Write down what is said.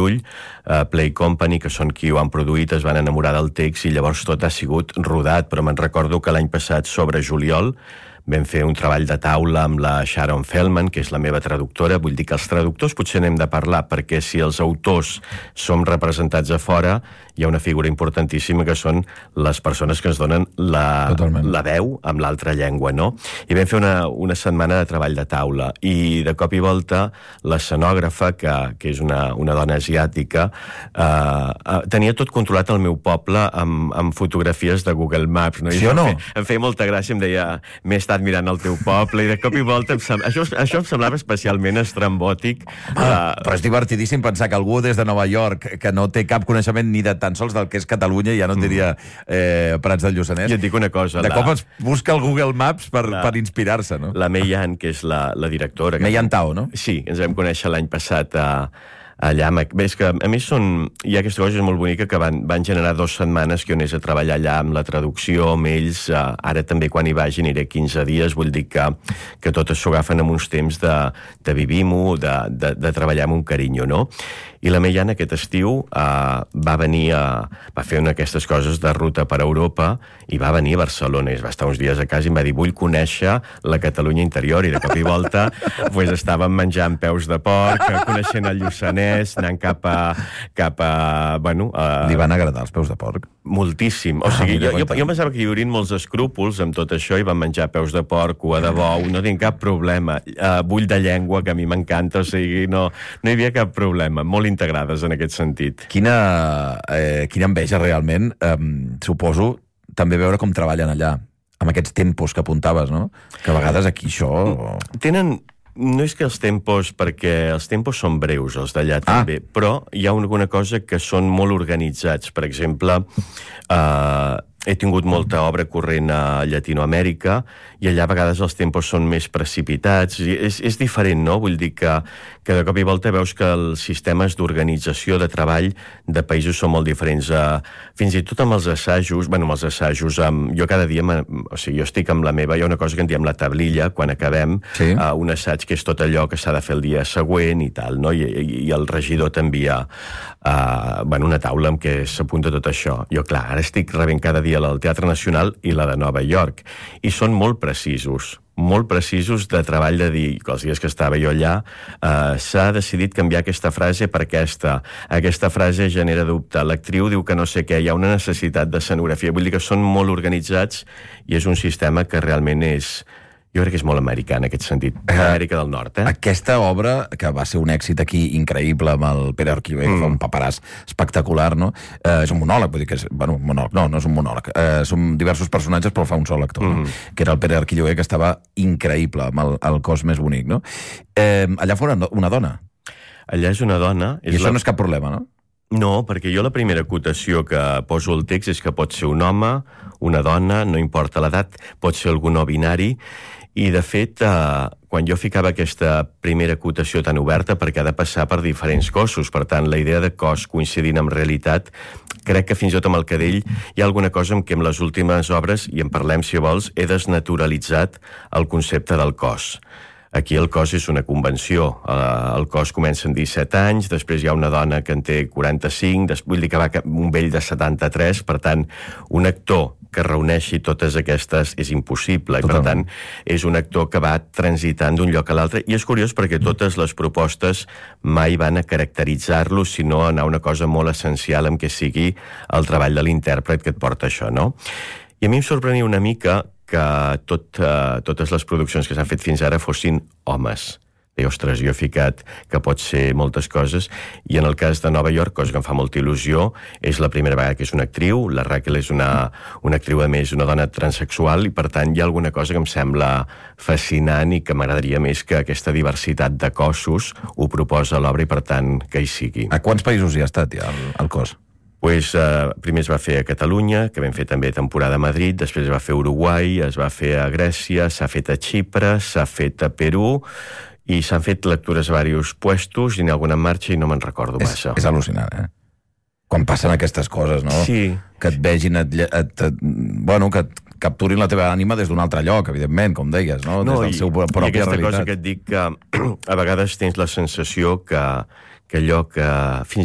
Llull, Play Company, que són qui ho han produït, es van enamorar del text i llavors tot ha sigut rodat, però me'n recordo que l'any passat, sobre juliol, vam fer un treball de taula amb la Sharon Feldman, que és la meva traductora. Vull dir que els traductors potser n'hem de parlar, perquè si els autors som representats a fora, hi ha una figura importantíssima que són les persones que ens donen la veu amb l'altra llengua, no? I vam fer una setmana de treball de taula, i de cop i volta l'escenògrafa, que és una dona asiàtica, tenia tot controlat al meu poble amb fotografies de Google Maps, no? Sí o no? Em feia molta gràcia, em deia, m'he estat mirant el teu poble, i de cop i volta això em semblava especialment estrambòtic. Però és divertidíssim pensar que algú des de Nova York, que no té cap coneixement ni de tan sols del que és Catalunya, ja no et diria Prats del Lluçanès, i et dic una cosa, de cop es busca el Google Maps per inspirar-se, no? La Mei Yan, que és la directora... Mei Yan Tao, no? Sí, ens vam conèixer l'any passat allà. Bé, és que a més hi ha aquesta cosa molt bonica que van generar 2 setmanes que jo anés a treballar allà amb la traducció, amb ells. Ara també quan hi vagi aniré 15 dies, vull dir que totes s'ho agafen amb uns temps de vivim-ho, de treballar amb un carinyo, no? I la Mei Yan aquest estiu va venir va fer una d'aquestes coses de ruta per Europa i va venir a Barcelona i es va estar uns dies a casa i em va dir, vull conèixer la Catalunya interior, i de cop i volta estàvem menjant peus de porc, coneixent el Lluçanès, anant cap a bueno... Li van agradar els peus de porc? Moltíssim. O sigui, jo pensava que hi haurien molts escrúpols amb tot això i van menjar peus de porc, cua de bou, no tinc cap problema. Bull de llengua, que a mi m'encanta, o sigui, no hi havia cap problema. Molt integrades en aquest sentit. Quina enveja realment, suposo, també veure com treballen allà, amb aquests tempos que apuntaves, no? Que a vegades aquí això... No és que els tempos, perquè els tempos són breus, els d'allà també, però hi ha alguna cosa que són molt organitzats. Per exemple, he tingut molta obra corrent a Llatinoamèrica i allà a vegades els tempos són més precipitats. És diferent, no? Vull dir que de cop i volta veus que els sistemes d'organització de treball de països són molt diferents. Fins i tot amb els assajos, jo cada dia, o sigui, jo estic amb la meva, hi ha una cosa que en diem la tablilla, quan acabem, un assaig que és tot allò que s'ha de fer el dia següent i tal, no? I el regidor t'envia una taula amb què s'apunta tot això. Jo, clar, ara estic rebent cada dia la del Teatre Nacional i la de Nova York, i són molt precisos de treball, de dir que els dies que estava jo allà s'ha decidit canviar aquesta frase per aquesta frase genera dubte, l'actriu diu que no sé què, hi ha una necessitat d'escenografia, vull dir que són molt organitzats i és un sistema que realment jo crec que és molt americà en aquest sentit, Amèrica del Nord. Aquesta obra, que va ser un èxit aquí increïble amb el Pere Arquiver, que fa un paperàs espectacular, no? És un monòleg, vull dir que és... Bueno, un monòleg, no és un monòleg. Són diversos personatges, però fa un sol actor, no? Que era el Pere Arquiver, que estava increïble, amb el cos més bonic, no? Allà fora una dona. Allà és una dona... I això no és cap problema, no? No, perquè jo la primera acotació que poso al text és que pot ser un home, una dona, no importa l'edat, pot ser algú no binari, i de fet, quan jo ficava aquesta primera acotació tan oberta, perquè ha de passar per diferents cossos, per tant, la idea de cos coincidint amb realitat, crec que fins i tot amb el cadell hi ha alguna cosa amb què en les últimes obres, i en parlem si vols, he desnaturalitzat el concepte del cos. Aquí el cos és una convenció. El cos comença amb 17 anys, després hi ha una dona que en té 45, vull dir que va un vell de 73, per tant, un actor que reuneixi totes aquestes és impossible, i per tant és un actor que va transitant d'un lloc a l'altre, i és curiós perquè totes les propostes mai van a caracteritzar-lo, sinó a anar a una cosa molt essencial amb què sigui el treball de l'intèrpret que et porta això, no? I a mi em sorprenia una mica que totes les produccions que s'han fet fins ara fossin homes. I, ostres, jo he ficat que pot ser moltes coses, i en el cas de Nova York, cosa que em fa molta il·lusió, és la primera vegada que és una actriu, la Raquel és una actriu, a més, una dona transsexual, i per tant hi ha alguna cosa que em sembla fascinant i que m'agradaria més que aquesta diversitat de cossos ho proposa l'obra i per tant que hi sigui. A quants països hi ha estat ja el cos? Primer es va fer a Catalunya, que vam fer també temporada a Madrid, després es va fer a Uruguai, es va fer a Grècia, s'ha fet a Xipre, s'ha fet a Perú, i s'han fet lectures a diversos puestos i n'hi ha alguna en marxa i no me'n recordo massa. És al·lucinant, Quan passen aquestes coses, no? Sí. Que et vegin, que et capturin la teva ànima des d'un altre lloc, evidentment, com deies, no? Des del seu pròpia realitat. I aquesta cosa que et dic que a vegades tens la sensació que allò que fins